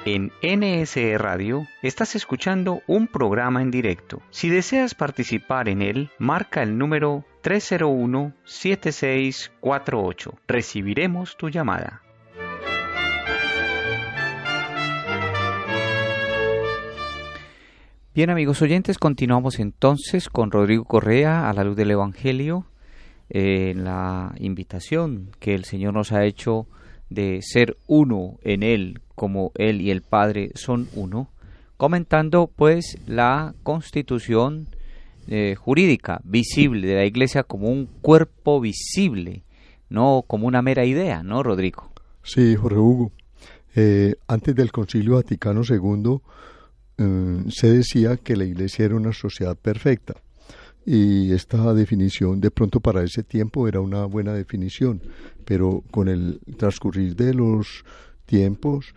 En NSE Radio estás escuchando un programa en directo. Si deseas participar en él, marca el número 301-7648. Recibiremos tu llamada. Bien, amigos oyentes, continuamos entonces con Rodrigo Correa a la luz del Evangelio, en la invitación que el Señor nos ha hecho de ser uno en Él, como Él y el Padre son uno, comentando pues la constitución jurídica visible de la Iglesia como un cuerpo visible, no como una mera idea, ¿no, Rodrigo? Sí, Jorge Hugo. Antes del Concilio Vaticano II se decía que la Iglesia era una sociedad perfecta. Y esta definición de pronto para ese tiempo era una buena definición, pero con el transcurrir de los tiempos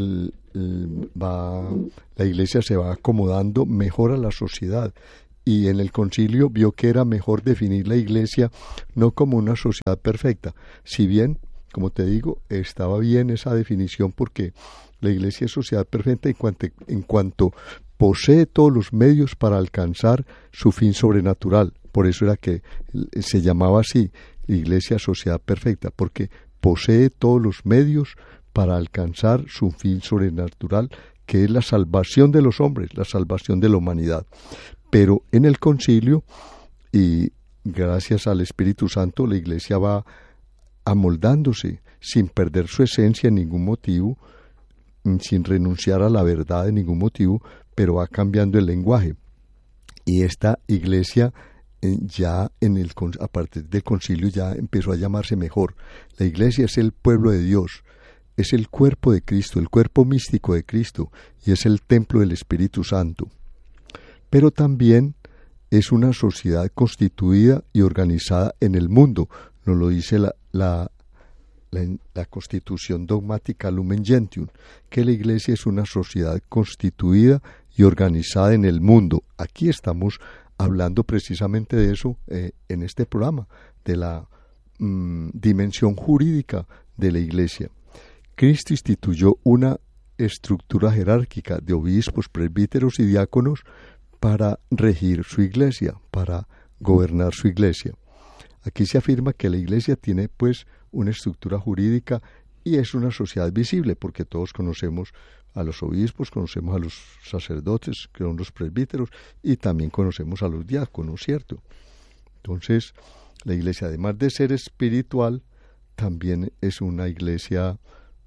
la Iglesia se va acomodando mejor a la sociedad, y en el concilio vio que era mejor definir la Iglesia no como una sociedad perfecta, si bien, como te digo, estaba bien esa definición porque la Iglesia es sociedad perfecta en cuanto posee todos los medios para alcanzar su fin sobrenatural. Por eso era que se llamaba así, Iglesia Sociedad Perfecta, porque posee todos los medios para alcanzar su fin sobrenatural, que es la salvación de los hombres, la salvación de la humanidad. Pero en el concilio, y gracias al Espíritu Santo, la Iglesia va amoldándose sin perder su esencia en ningún motivo, sin renunciar a la verdad en ningún motivo, pero va cambiando el lenguaje. Y esta Iglesia ya a partir del concilio ya empezó a llamarse mejor. La Iglesia es el pueblo de Dios, es el cuerpo de Cristo, el cuerpo místico de Cristo, y es el templo del Espíritu Santo. Pero también es una sociedad constituida y organizada en el mundo, nos lo dice la Constitución Dogmática Lumen Gentium, que la Iglesia es una sociedad constituida y organizada en el mundo. Aquí estamos hablando precisamente de eso en este programa, de la dimensión jurídica de la Iglesia. Cristo instituyó una estructura jerárquica de obispos, presbíteros y diáconos para regir su Iglesia, para gobernar su Iglesia. Aquí se afirma que la Iglesia tiene pues una estructura jurídica y es una sociedad visible, porque todos conocemos a los obispos, conocemos a los sacerdotes, que son los presbíteros, y también conocemos a los diáconos, ¿cierto? Entonces, la Iglesia, además de ser espiritual, también es una Iglesia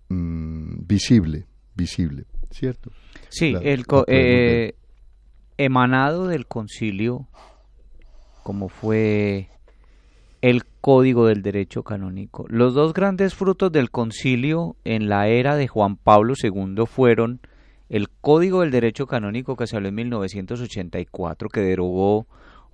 visible, ¿cierto? Sí, emanado del concilio, como fue el Código del Derecho Canónico. Los dos grandes frutos del concilio en la era de Juan Pablo II fueron el Código del Derecho Canónico, que salió en 1984, que derogó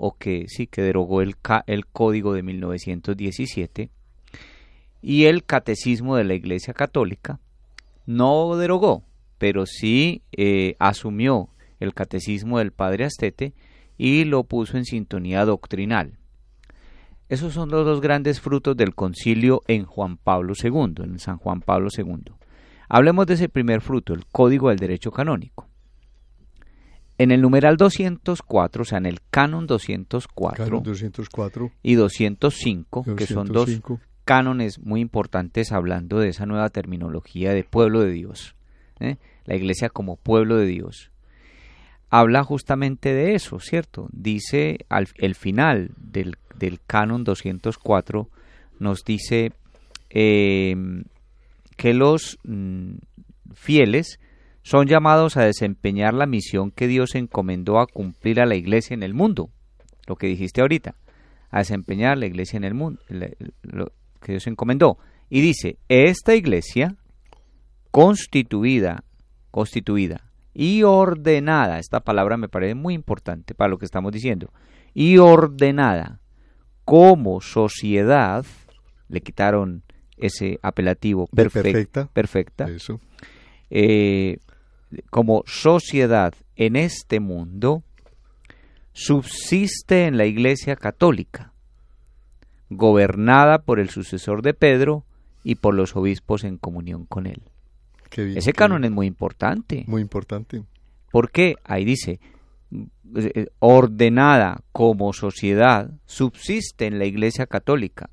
el Código de 1917, y el Catecismo de la Iglesia Católica. No derogó, pero sí asumió el Catecismo del Padre Astete y lo puso en sintonía doctrinal. Esos son los dos grandes frutos del concilio en Juan Pablo II, en San Juan Pablo II. Hablemos de ese primer fruto, el Código del Derecho Canónico. En el numeral 204, o sea, en el Canon 204, y 205, que son dos cánones muy importantes hablando de esa nueva terminología de pueblo de Dios, la Iglesia como pueblo de Dios. Habla justamente de eso, ¿cierto? Dice el final del Canon 204, nos dice que los fieles son llamados a desempeñar la misión que Dios encomendó a cumplir a la Iglesia en el mundo. Lo que dijiste ahorita, a desempeñar la Iglesia en el mundo, lo que Dios encomendó. Y dice, esta Iglesia constituida y ordenada, esta palabra me parece muy importante para lo que estamos diciendo, y ordenada como sociedad, le quitaron ese apelativo perfecta, eso. Como sociedad en este mundo, subsiste en la Iglesia Católica, gobernada por el sucesor de Pedro y por los obispos en comunión con él. Qué bien, Ese qué canon bien. es muy importante. Muy importante. Porque ahí dice, ordenada como sociedad, subsiste en la Iglesia Católica,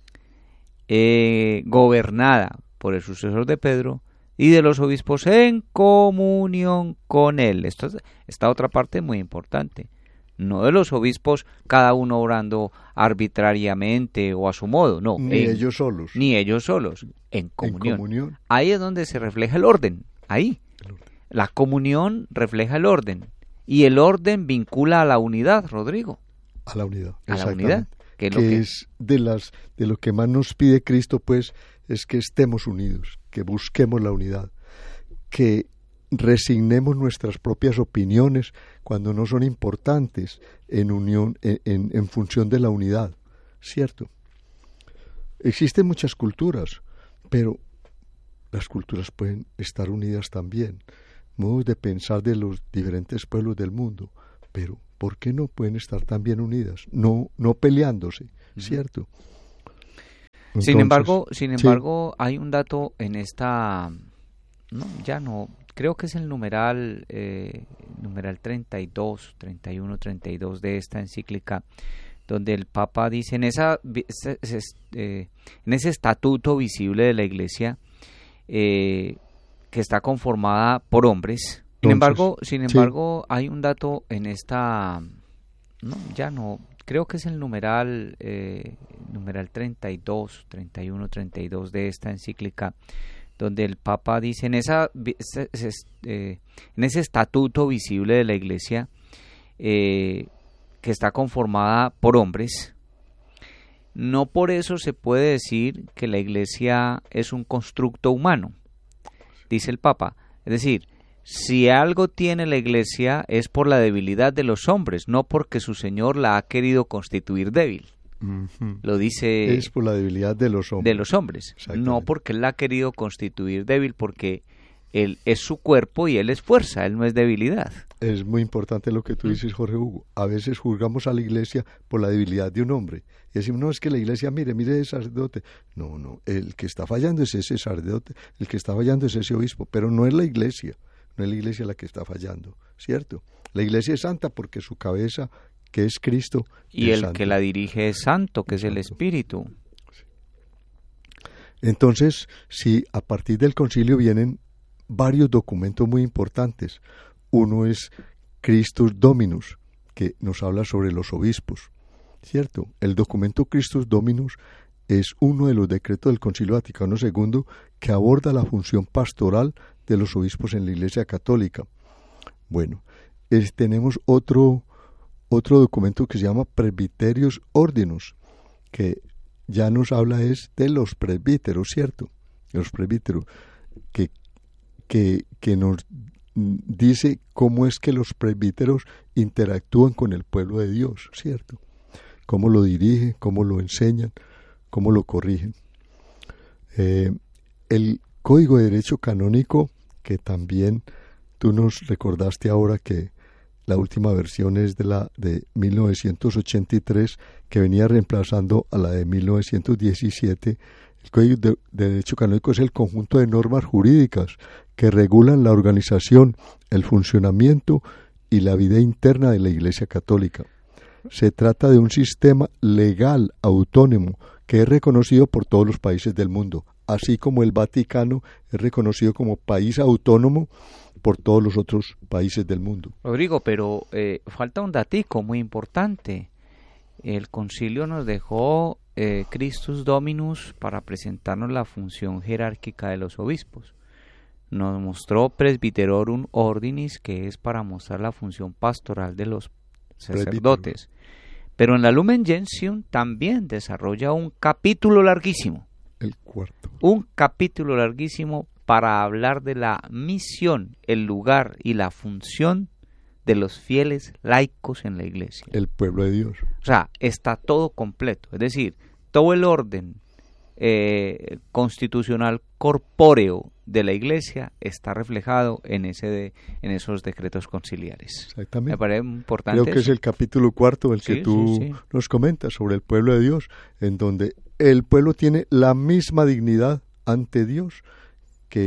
gobernada por el sucesor de Pedro y de los obispos en comunión con él. Esta otra parte es muy importante. No de los obispos cada uno obrando arbitrariamente o a su modo, no. Ni ellos solos. Ni ellos solos, en comunión. En comunión. Ahí es donde se refleja el orden, ahí. El orden. La comunión refleja el orden y el orden vincula a la unidad, Rodrigo. A la unidad. A la exactamente. unidad. Que es lo Que que es de lo que más nos pide Cristo, pues, es que estemos unidos, que busquemos la unidad, que resignemos nuestras propias opiniones cuando no son importantes en unión, en función de la unidad, ¿cierto? Existen muchas culturas, pero las culturas pueden estar unidas también, modos de pensar de los diferentes pueblos del mundo, pero ¿por qué no pueden estar también unidas? No peleándose, ¿cierto? Sin Entonces, embargo, hay un dato en esta, no, ya no, creo que es el numeral 32, 31, 32 de esta encíclica, donde el Papa dice en ese estatuto visible de la Iglesia, que está conformada por hombres. Sin embargo, hay un dato en esta, no, ya no, creo que es el numeral 32, 31, 32 de esta encíclica, donde el Papa dice en ese estatuto visible de la Iglesia, que está conformada por hombres. No por eso se puede decir que la Iglesia es un constructo humano, dice el Papa. Es decir, si algo tiene la Iglesia es por la debilidad de los hombres, no porque su Señor la ha querido constituir débil. Lo dice... Es por la debilidad de los hombres. No porque Él la ha querido constituir débil, porque Él es su cuerpo y Él es fuerza, Él no es debilidad. Es muy importante lo que tú dices, Jorge Hugo. A veces juzgamos a la Iglesia por la debilidad de un hombre. Y decimos, no, es que la Iglesia, mire ese sacerdote. No, el que está fallando es ese sacerdote, el que está fallando es ese obispo, pero no es la Iglesia. No es la Iglesia la que está fallando, ¿cierto? La Iglesia es santa porque su cabeza, que es Cristo, y es el santo. que la dirige es santo, que es el Espíritu. Entonces, sí, a partir del concilio vienen varios documentos muy importantes. Uno es Christus Dominus, que nos habla sobre los obispos, ¿cierto? El documento Christus Dominus es uno de los decretos del Concilio Vaticano II que aborda la función pastoral de los obispos en la Iglesia Católica. Bueno, tenemos otro documento que se llama Presbyterius Ordinus, que ya nos habla es de los presbíteros, ¿cierto? Los presbíteros, que nos dice cómo es que los presbíteros interactúan con el pueblo de Dios, ¿cierto? Cómo lo dirigen, cómo lo enseñan, cómo lo corrigen. El Código de Derecho Canónico, que también tú nos recordaste ahora que la última versión es de 1983, que venía reemplazando a la de 1917. El Código de Derecho Canónico es el conjunto de normas jurídicas que regulan la organización, el funcionamiento y la vida interna de la Iglesia Católica. Se trata de un sistema legal autónomo que es reconocido por todos los países del mundo, así como el Vaticano es reconocido como país autónomo por todos los otros países del mundo. Rodrigo, pero falta un datico muy importante. El concilio nos dejó Christus Dominus para presentarnos la función jerárquica de los obispos. Nos mostró Presbyterorum Ordinis, que es para mostrar la función pastoral de los sacerdotes. Pero en la Lumen Gentium también desarrolla un capítulo larguísimo. El cuarto. Un capítulo larguísimo para hablar de la misión, el lugar y la función de los fieles laicos en la Iglesia. El pueblo de Dios. O sea, está todo completo. Es decir, todo el orden constitucional corpóreo de la Iglesia está reflejado en esos decretos conciliares. Exactamente. Me parece importante. Creo que es el capítulo cuarto el que tú nos comentas sobre el pueblo de Dios, en donde el pueblo tiene la misma dignidad ante Dios que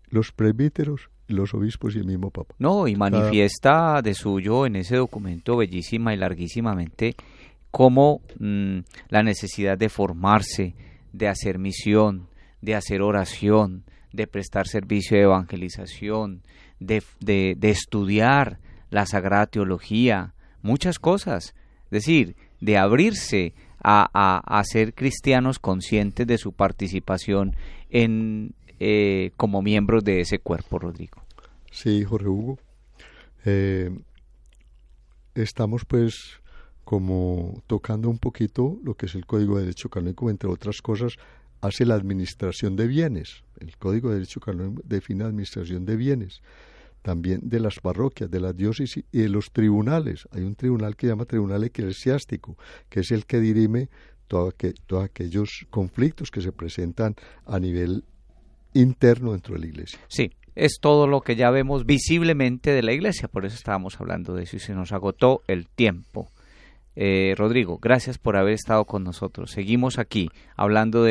los presbíteros, los obispos y el mismo Papa. No, y manifiesta de suyo en ese documento bellísima y larguísimamente cómo la necesidad de formarse, de hacer misión, de hacer oración, de prestar servicio de evangelización, de estudiar la Sagrada Teología, muchas cosas. Es decir, de abrirse a ser cristianos conscientes de su participación como miembros de ese cuerpo, Rodrigo. Sí, Jorge Hugo. Estamos pues como tocando un poquito lo que es el Código de Derecho Canónico, entre otras cosas, hace la administración de bienes. El Código de Derecho Canónico define la administración de bienes, también de las parroquias, de las diócesis y de los tribunales. Hay un tribunal que se llama Tribunal Eclesiástico, que es el que dirime todos aquellos conflictos que se presentan a nivel interno dentro de la Iglesia. Sí, es todo lo que ya vemos visiblemente de la Iglesia, por eso estábamos hablando de eso y se nos agotó el tiempo. Rodrigo, gracias por haber estado con nosotros. Seguimos aquí hablando de